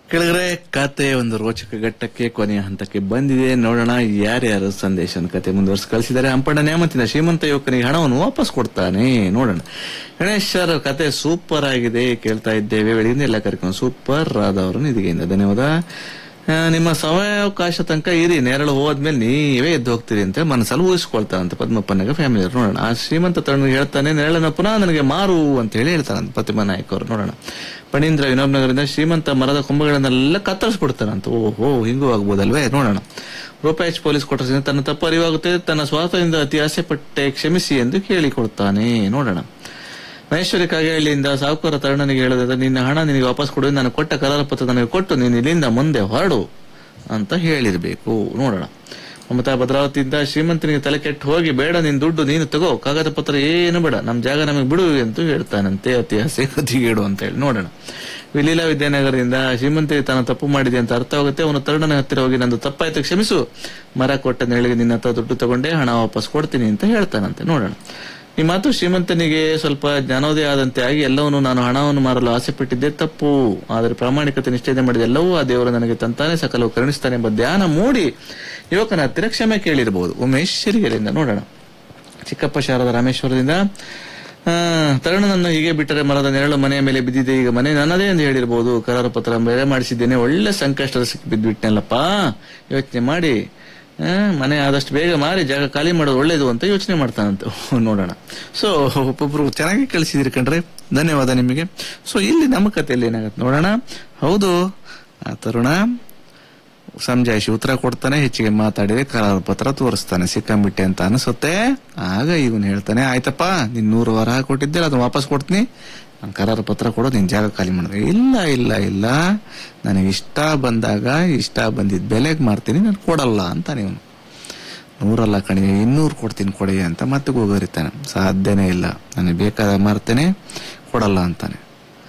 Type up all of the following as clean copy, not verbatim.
ಕೆಳಗಡೆ ಕತೆ ಒಂದು ರೋಚಕ ಘಟ್ಟಕ್ಕೆ ಕೊನೆಯ ಹಂತಕ್ಕೆ ಬಂದಿದೆ. ನೋಡೋಣ ಯಾರ್ಯಾರು ಸಂದೇಶನ ಕತೆ ಮುಂದುವರ್ಸಿ ಕಳಿಸಿದ್ದಾರೆ. ಹಂಪಣ್ಣ ನೇಮಂತಿನ ಶ್ರೀಮಂತ ಯುವಕನಿಗೆ ಹಣವನ್ನು ವಾಪಸ್ ಕೊಡ್ತಾನೆ. ನೋಡೋಣ. ಗಣೇಶ್ ಸರ್ ಕತೆ ಸೂಪರ್ ಆಗಿದೆ, ಕೇಳ್ತಾ ಇದ್ದೇವೆ. ಬೆಳಗಿಂದ ಎಲ್ಲ ಕರ್ಕೊಂಡು ಸೂಪರ್ ಆದವರು ನಿಧಿಗೆಯಿಂದ ಧನ್ಯವಾದ. ನಿಮ್ಮ ಸಮಯಾವಕಾಶ ತನಕ ಇರಿ, ನೆರಳು ಹೋದ್ಮೇಲೆ ನೀವೇ ಎದ್ದು ಹೋಗ್ತೀರಿ ಅಂತ ಮನಸ್ಸಲ್ಲಿ ಊಹಿಸ್ಕೊಳ್ತಾನಂತೆ ಪದ್ಮಪ್ಪನಾಗ ಫ್ಯಾಮಿಲಿ. ನೋಡೋಣ. ಆ ಶ್ರೀಮಂತ ತಣ್ಣಗೆ ಹೇಳ್ತಾನೆ, ನೆರಳನ್ನ ಪುನಃ ನನಗೆ ಮಾರು ಅಂತ ಹೇಳಿ ಹೇಳ್ತಾನಂತ ಪ್ರತಿಮಾ ನಾಯಕ್ ಅವರು. ನೋಡೋಣ. ಪಣೀಂದ್ರ ವಿನೋಬ್ ನಗರದಿಂದ ಶ್ರೀಮಂತ ಮರದ ಕೊಂಬಗಳನ್ನೆಲ್ಲ ಕತ್ತರಿಸ್ಬಿಡ್ತಾನಂತ. ಓಹೋ, ಹಿಂಗೂ ಆಗ್ಬೋದಲ್ವೇ. ನೋಡೋಣ. ರೂಪಾಯಿ ಪೊಲೀಸ್ ಕೊಟ್ಟರೆ ತನ್ನ ತಪ್ಪು ಅರಿವಾಗುತ್ತೆ, ತನ್ನ ಸ್ವಾರ್ಥದಿಂದ ಅತಿ ಆಸೆ ಪಟ್ಟೆ ಕ್ಷಮಿಸಿ ಎಂದು ಕೇಳಿಕೊಡ್ತಾನೆ. ನೋಡೋಣ. ಮಹೇಶ್ವರಿ ಕಾಗೇಹಳ್ಳಿಯಿಂದ ಸಾಹುಕಾರ ತರುಣನಿಗೆ ಹೇಳಿದ್ರೆ, ನಿನ್ನ ಹಣ ನಿನಗೆ ವಾಪಸ್ ಕೊಡು, ನಾನು ಕೊಟ್ಟ ಕರಾರ ಪತ್ರ ನನಗೆ ಕೊಟ್ಟು ನೀನು ಇಲ್ಲಿಂದ ಮುಂದೆ ಹೊರಡು ಅಂತ ಹೇಳಿರ್ಬೇಕು. ನೋಡೋಣ. ಮಮತಾ ಭದ್ರಾವತಿಯಿಂದ ಶ್ರೀಮಂತನಿಗೆ ತಲೆ ಕೆಟ್ಟು ಹೋಗಿ, ಬೇಡ ನಿನ್ ದುಡ್ಡು ನೀನು ತಗೋ, ಕಾಗದ ಪತ್ರ ಏನು ಬೇಡ, ನಮ್ ಜಾಗ ನಮಗೆ ಬಿಡು ಅಂತ ಹೇಳ್ತಾನಂತೆ. ಅತಿ ಆಸೆ ಗತಿಗೇಡು ಅಂತ ಹೇಳಿ. ನೋಡೋಣ. ವಿಲೀಲಾ ವಿದ್ಯಾನಗರದಿಂದ ಶ್ರೀಮಂತನಿಗೆ ತಾನು ತಪ್ಪು ಮಾಡಿದೆ ಅಂತ ಅರ್ಥವಾಗುತ್ತೆ, ಅವನು ತರುಣನ ಹತ್ತಿರ ಹೋಗಿ, ನಂದು ತಪ್ಪಾಯ್ತು ಕ್ಷಮಿಸು, ಮರ ಕೊಟ್ಟ ನೆರಳಿಗೆ ನಿನ್ನ ಹತ್ರ ದುಡ್ಡು ತಗೊಂಡೆ, ಹಣ ವಾಪಸ್ ಕೊಡ್ತೀನಿ ಅಂತ ಹೇಳ್ತಾನಂತೆ. ನೋಡೋಣ. ಈ ಮಾತು ಶ್ರೀಮಂತನಿಗೆ ಸ್ವಲ್ಪ ಜ್ಞಾನೋದಯ ಆದಂತೆ ಆಗಿ, ಎಲ್ಲವನ್ನೂ ನಾನು ಹಣವನ್ನು ಮಾರಲು ಆಸೆ ಪಟ್ಟಿದ್ದೆ ತಪ್ಪು, ಆದರೆ ಪ್ರಾಮಾಣಿಕತೆ ನಿಷ್ಠೆಯಿಂದ ಮಾಡಿದ ಎಲ್ಲವೂ ಆ ದೇವರು ನನಗೆ ತಂತಾನೆ, ಸಕಲವು ಕರುಣಿಸ್ತಾನೆ ಎಂಬ ಧ್ಯಾನ ಮೂಡಿ ಯುವಕನ ಹತ್ತಿರ ಕ್ಷಮೆ ಕೇಳಿರಬಹುದು. ಉಮೇಶ್ ಶಿರಿಗೆರೆಯಿಂದ. ನೋಡೋಣ. ಚಿಕ್ಕಪ್ಪ ಶಾರದ ರಾಮೇಶ್ವರದಿಂದ ತರುಣನನ್ನು ಹೀಗೆ ಬಿಟ್ಟರೆ ಮರದ ನೆರಳು ಮನೆಯ ಮೇಲೆ ಬಿದ್ದಿದೆ, ಈಗ ಮನೆ ನನ್ನದೇ ಎಂದು ಹೇಳಿರಬಹುದು, ಕರಾರು ಪತ್ರ ಬೇರೆ ಮಾಡಿಸಿದ್ದೇನೆ, ಒಳ್ಳೆ ಸಂಕಷ್ಟದ ಸಿಕ್ಕಿ ಬಿದ್ದುಬಿಟ್ನಲ್ಲಪ್ಪ, ಯೋಚನೆ ಮಾಡಿ ಮನೆ ಆದಷ್ಟು ಬೇಗ ಮಾರಿ ಜಾಗ ಖಾಲಿ ಮಾಡೋದು ಒಳ್ಳೇದು ಅಂತ ಯೋಚನೆ ಮಾಡ್ತಾನಂತ. ನೋಡೋಣ. ಸೊ ಒಬ್ಬೊಬ್ರು ಚೆನ್ನಾಗಿ ಕಳಿಸಿದಿರಿ ಕಣ್ರೆ, ಧನ್ಯವಾದ ನಿಮಗೆ. ಸೊ ಇಲ್ಲಿ ನಮ್ಮ ಕಥೆಯಲ್ಲಿ ಏನಾಗತ್ತೆ ನೋಡೋಣ. ಹೌದು, ಆ ತರುಣ ಸಮಜಾಯಿಸಿ ಉತ್ತರ ಕೊಡ್ತಾನೆ, ಹೆಚ್ಚಿಗೆ ಮಾತಾಡಿದ್ರೆ ಕರಾರು ಪತ್ರ ತೋರಿಸ್ತಾನೆ, ಸಿಕ್ಕಂಬಿಟ್ಟೆ ಅಂತ ಅನಿಸುತ್ತೆ. ಆಗ ಇವನು ಹೇಳ್ತಾನೆ, ಆಯ್ತಪ್ಪ ನೀನ್ 100 ವಾರ ಕೊಟ್ಟಿದ್ದೆ, ಅದನ್ನ ವಾಪಸ್ ಕೊಡ್ತೀನಿ, ನಾನು ಕರಾರು ಪತ್ರ ಕೊಡೋದು, ನಿನ್ ಜಾಗ ಖಾಲಿ ಮಾಡಿದ್ರೆ. ಇಲ್ಲ ಇಲ್ಲ ಇಲ್ಲ, ನನಗೆ ಇಷ್ಟ ಬಂದಾಗ ಇಷ್ಟ ಬಂದಿದ್ದ ಬೆಲೆಗೆ ಮಾರ್ತೀನಿ, ನಾನು ಕೊಡಲ್ಲ ಅಂತಾನೆ ಇವನು. 100 ಅಲ್ಲ ಕಣಿ, 200 ಕೊಡ್ತೀನಿ ಕೊಡಿ ಅಂತ ಮತ್ತೆ ಹೋಗರಿತಾನೆ. ಸಾಧ್ಯನೇ ಇಲ್ಲ, ನನಗೆ ಬೇಕಾದ ಮಾರ್ತೇನೆ, ಕೊಡಲ್ಲ ಅಂತಾನೆ.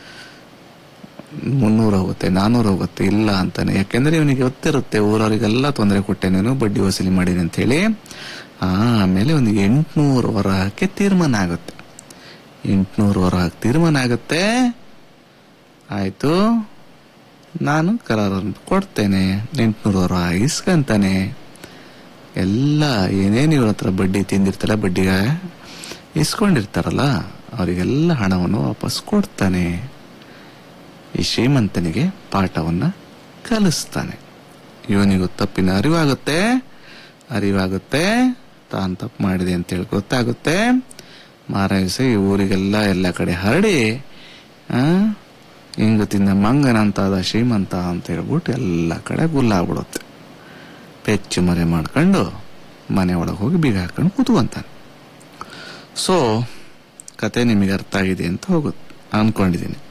300 ಹೋಗುತ್ತೆ, 400 ಹೋಗುತ್ತೆ, ಇಲ್ಲ ಅಂತಾನೆ. ಯಾಕೆಂದ್ರೆ ಇವನಿಗೆ ಗೊತ್ತಿರುತ್ತೆ, ಊರವರಿಗೆಲ್ಲ ತೊಂದರೆ ಕೊಟ್ಟೆ ನೀನು, ಬಡ್ಡಿ ವಸೂಲಿ ಮಾಡೀನಿ ಅಂತ ಹೇಳಿ. ಆಮೇಲೆ ಒಂದು 800 ವರಕ್ಕೆ ತೀರ್ಮಾನ ಆಗುತ್ತೆ. 800 ವರ ತೀರ್ಮಾನ ಆಗುತ್ತೆ. ಆಯ್ತು, ನಾನು ಕರಾರನ್ನು ಕೊಡ್ತೇನೆ, 800 ವರ ಇಸ್ಕಂತಾನೆ. ಎಲ್ಲ ಏನೇನು ಇವ್ರ ಹತ್ರ ಬಡ್ಡಿ ತಿಂದಿರ್ತಾರ, ಬಡ್ಡಿಗ ಇಸ್ಕೊಂಡಿರ್ತಾರಲ್ಲ, ಅವರಿಗೆಲ್ಲ ಹಣವನ್ನು ವಾಪಸ್ ಕೊಡ್ತಾನೆ. ಈ ಶ್ರೀಮಂತನಿಗೆ ಪಾಠವನ್ನ ಕಲಿಸ್ತಾನೆ. ಇವನಿಗೂ ತಪ್ಪಿನ ಅರಿವಾಗುತ್ತೆ, ತಾನು ತಪ್ಪು ಮಾಡಿದೆ ಅಂತೇಳಿ ಗೊತ್ತಾಗುತ್ತೆ. ಮಾರಾಯಿಸಿ ಈ ಊರಿಗೆಲ್ಲ ಎಲ್ಲ ಕಡೆ ಹರಡಿ, ಹಿಂಗ ತಿಂದ ಮಂಗನಂತಾದ ಶ್ರೀಮಂತ ಅಂತ ಹೇಳ್ಬಿಟ್ಟು ಎಲ್ಲ ಕಡೆ ಗುಲ್ಲಾಗ್ಬಿಡುತ್ತೆ. ಪೆಚ್ಚು ಮರೆ ಮಾಡ್ಕೊಂಡು ಮನೆ ಒಳಗೆ ಹೋಗಿ ಬೀಗ ಹಾಕೊಂಡು ಕೂತ್ಕೊಂತಾನೆ. ಸೊ ಕತೆ ನಿಮಗೆ ಅರ್ಥ ಆಗಿದೆ ಅಂತ ಅನ್ಕೊಂಡಿದ್ದೀನಿ.